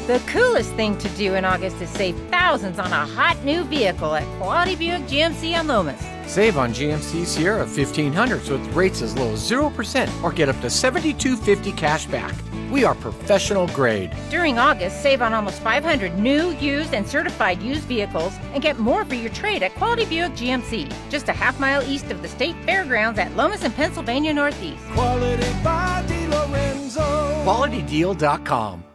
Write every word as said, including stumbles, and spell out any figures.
The coolest thing to do in August is save thousands on a hot new vehicle at Quality Buick G M C on Lomas. Save on G M C Sierra fifteen hundreds with rates as low as zero percent or get up to seventy-two fifty cash back. We are professional grade. During August, save on almost five hundred new, used, and certified used vehicles and get more for your trade at Quality Buick G M C, just a half mile east of the State Fairgrounds at Lomas and Pennsylvania Northeast. Quality by DeLorenzo. Quality Deal dot com.